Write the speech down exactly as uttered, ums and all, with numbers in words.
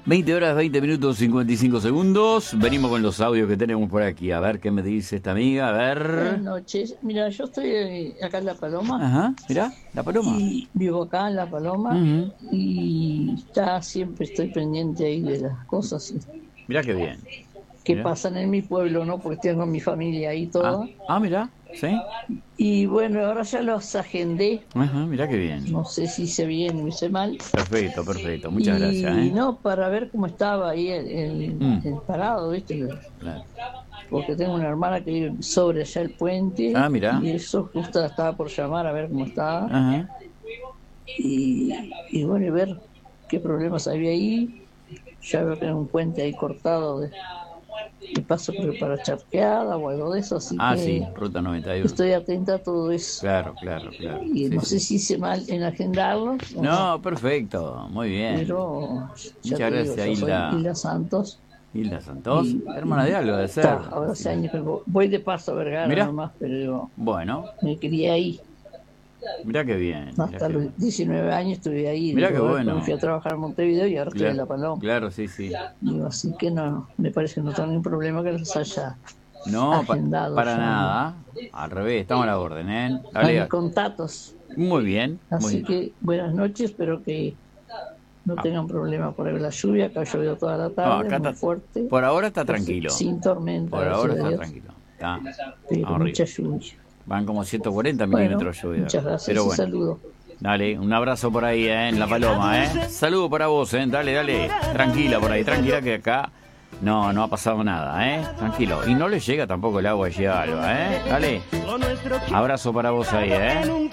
veinte horas, veinte minutos, cincuenta y cinco segundos. Venimos con los audios que tenemos por aquí. A ver qué me dice esta amiga. A ver. Buenas noches. Mira, yo estoy eh, acá en La Paloma. Ajá, mirá, La Paloma. Y vivo acá en La Paloma. Uh-huh. Y está, siempre estoy pendiente ahí de las cosas Mirá qué bien. que Mirá. pasan en mi pueblo, ¿no? Porque tengo mi familia ahí toda. Ah, ah, mirá, sí. Y bueno, ahora ya los agendé. Ajá, mirá qué bien. No sé si hice bien o hice mal. Perfecto, perfecto. Muchas y, gracias. ¿eh? no, para ver cómo estaba ahí el, el, Mm. el parado, ¿viste? Claro. Porque tengo una hermana que vive sobre allá el puente. Ah, mirá. Y eso justo estaba por llamar a ver cómo estaba. Ajá. Y, y bueno, y ver qué problemas había ahí. Ya veo que hay un puente ahí cortado de, de paso creo, para charqueada o algo de eso. Así Ah, que sí, Ruta noventa y uno. estoy atenta a todo eso. Claro, claro, claro. Y Sí, no sí. sé si hice mal en agendarlo. o No, perfecto, muy bien. Pero ya Muchas te digo, gracias, yo soy Hilda. Hilda Santos. Hilda Santos, Y- hermana de algo de ser. Está, ahora hace años que voy, voy de paso a Vergara Mirá. nomás, pero digo, Bueno, me crié ahí. mirá qué bien. mirá Hasta qué los bien. diecinueve años estuve ahí. Mirá digo, qué después bueno. me fui a trabajar en Montevideo y ahora estoy en La Paloma. Claro, sí, sí. Digo, así que no, me parece que no tengo ningún problema que los haya No, pa- agendado para ya. nada. Al revés, estamos a la orden, ¿eh? a mis Dale. contactos. Muy bien, muy Así bien. que buenas noches, espero que no Ah. tengan problema por ahí con la lluvia, acá ha llovido toda la No, tarde, acá muy está, fuerte. por ahora está tranquilo. Sin tormenta. Por gracias ahora a está Dios, tranquilo. Está pero arriba. mucha lluvia. Van como ciento cuarenta Bueno, milímetros de lluvia. muchas gracias Pero y bueno, saludos. dale, un abrazo por ahí, ¿eh? En La Paloma, ¿eh? Saludo para vos, ¿eh? Dale, dale. Tranquila por ahí, tranquila que acá no, no ha pasado nada, ¿eh? Tranquilo. Y no le llega tampoco el agua allí a Alba, ¿eh? Dale. Abrazo para vos ahí, ¿eh?